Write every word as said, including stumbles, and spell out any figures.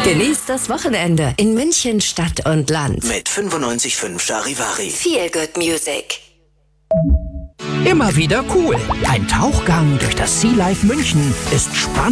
Genießt das Wochenende in München Stadt und Land. Mit fünfundneunzig Komma fünf Charivari. Feel Good Music. Immer wieder cool. Ein Tauchgang durch das Sea Life München ist spannend.